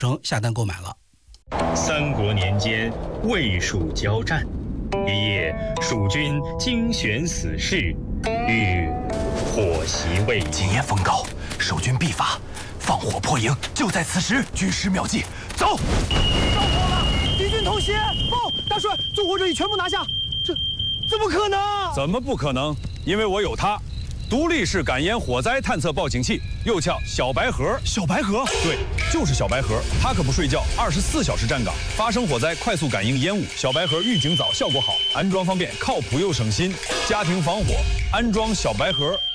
城下单购买了。 三国年间，魏蜀交战，一夜，蜀军精选死士，欲火袭魏京。 今夜风高，守军必发，放火破营，就在此时。军师妙计，走！ 着火了！敌军偷袭！报，大帅，纵火者已全部拿下。这怎么可能？ 怎么不可能？因为我有它。 独立式感烟火灾探测报警器，又叫小白盒。 小白盒， 对，就是小白盒。它可不睡觉，24小时站岗，发生火灾快速感应烟雾。小白盒预警早，效果好，安装方便，靠谱又省心。家庭防火，安装小白盒